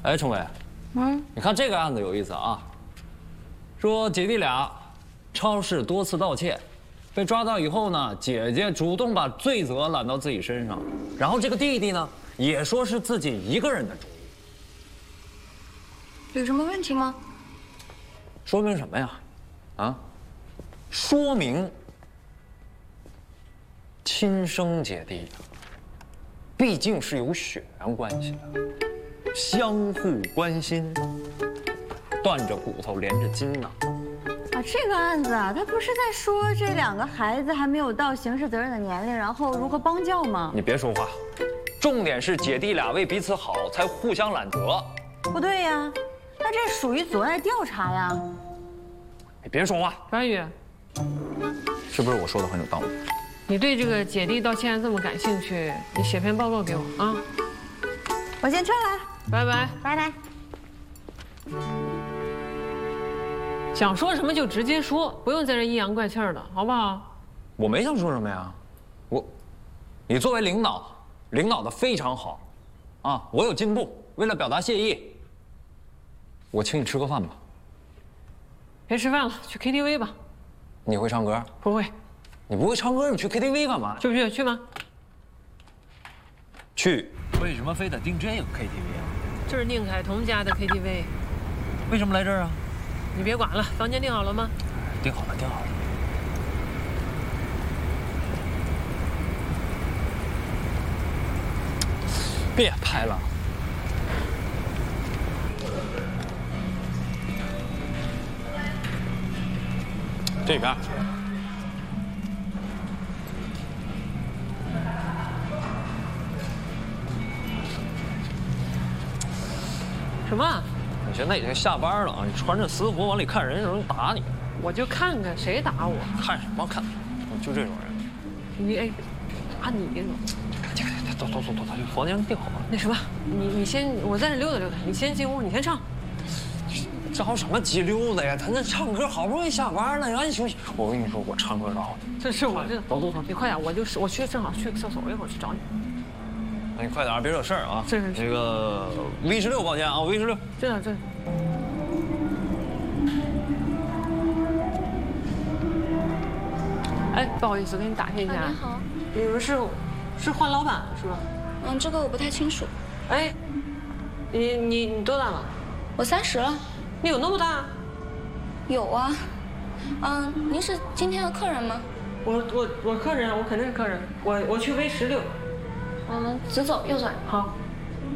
哎，崇伟，你看这个案子有意思啊。说姐弟俩超市多次盗窃，被抓到以后呢，姐姐主动把罪责揽到自己身上，然后这个弟弟呢，也说是自己一个人的主意。 有什么问题吗？ 说明什么呀？啊？说明亲生姐弟毕竟是有血缘关系的，相互关心，断着骨头连着筋呢。 啊，这个案子啊，他不是在说这两个孩子还没有到刑事责任的年龄，然后如何帮教吗？ 你别说话，重点是姐弟俩为彼此好，才互相揽责。 不对呀，那这属于阻碍调查呀。 你别说话， 白宇， 是不是我说的很有道理？ 你对这个姐弟盗窃案这么感兴趣，你写篇报告给我啊。 我先撤了， 拜拜， 拜拜。 想说什么就直接说，不用在这阴阳怪气儿的，好不好？ 我没想说什么呀，你作为领导，领导的非常好，啊，我有进步。为了表达谢意，我请你吃个饭吧。 别吃饭了，去 KTV 吧。 你会唱歌？ 不会。 你不会唱歌，你去 KTV 干嘛？ 去不去？去吗？ 去。 为什么非得订这个 KTV 啊？ 这是宁凯彤家的 KTV。 为什么来这儿啊？ 你别管了，房间订好了吗？ 订好了，订好了。 别拍了。这边。 什么？ 你现在已经下班了啊！你穿着私服往里看人，有人打你。 我就看看谁打我。 看什么看？就这种人。 你哎，打你这种。 走，房间订好了。 那什么，你先，我在这溜达溜达，你先进屋，你先唱。 着什么急溜达呀？他那唱歌好不容易下班了，让你休息。我跟你说，我唱歌着。 这是我这。 走， 你快点，我去，正好去个厕所，我一会儿去找你。 那你快点，别惹事儿啊！ 是。 那个 V16房间啊，V16。 这。哎，不好意思，给你打听一下。 你好。 你们是换老板是吧？ 这个我不太清楚。 哎，你多大了？ 我30了。 你有那么大？ 有啊。您是今天的客人吗？ 我客人，我肯定是客人。我去 V16。 我们直走右转。 好。